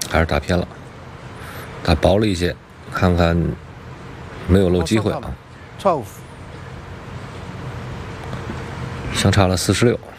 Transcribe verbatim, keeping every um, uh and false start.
还是打偏了，打薄了一些，看看没有漏机会啊。 twelve， 相差了四十六。